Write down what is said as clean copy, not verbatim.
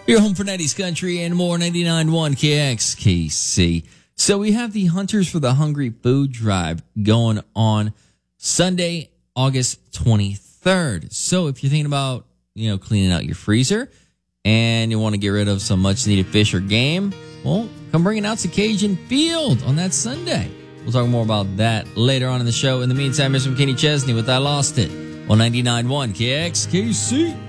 Your home for 90s country and more, 99.1 KXKC. So we have the Hunters for the Hungry Food Drive going on Sunday, August 23rd. So if you're thinking about, cleaning out your freezer and you want to get rid of some much needed fish or game, well, come bring it out to Cajun Field on that Sunday. We'll talk more about that later on in the show. In the meantime, Mr. McKinney Chesney with I Lost It on 99.1 KXKC.